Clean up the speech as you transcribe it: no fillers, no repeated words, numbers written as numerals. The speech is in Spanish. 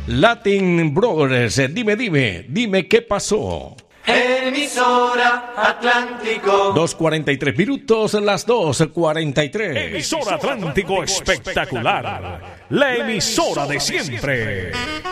Latin Brothers, dime qué pasó. Emisora Atlántico. 2:43 minutos, las 2:43. Emisora Atlántico espectacular. La emisora de siempre.